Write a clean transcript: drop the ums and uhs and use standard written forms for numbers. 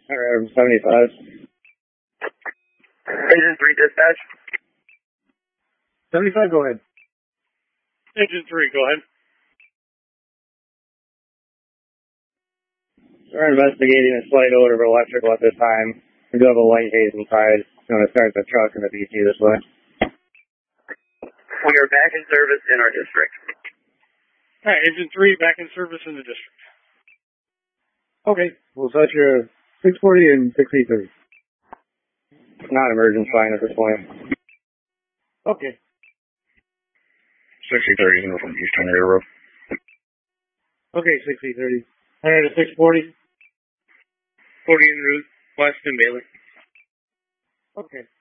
Alright, 75. Engine 3 dispatch. 75, go ahead. Engine 3, go ahead. We're investigating a slight odor of electrical at this time. We do have a light haze inside. I'm going to start the truck and the BC this way. We are back in service in our district. All right, Engine 3 back in service in the district. Okay, we'll set your 640 and 630. Non-emergent fine at this point. Okay. 6030 from Eastern Railroad. Okay, 6030. All right, at 640. 40 en route, west and Bailey. Okay.